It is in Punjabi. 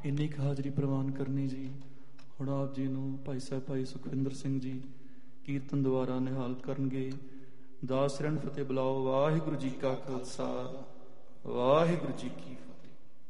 ਇੰਨੀ ਕੁ ਹਾਜ਼ਰੀ ਪ੍ਰਵਾਨ ਕਰਨੀ ਜੀ। ਹੁਣ ਆਪ ਜੀ ਨੂੰ ਭਾਈ ਸਾਹਿਬ ਭਾਈ ਸੁਖਵਿੰਦਰ ਸਿੰਘ ਜੀ ਕੀਰਤਨ ਦੁਆਰਾ ਨਿਹਾਲ ਕਰਨਗੇ। ਦਾਸ ਰਹਿਣ ਫਤਿਹ ਬੁਲਾਓ। ਵਾਹਿਗੁਰੂ ਜੀ ਕਾ ਖਾਲਸਾ, ਵਾਹਿਗੁਰੂ ਜੀ ਕੀ ਫਤਿਹ।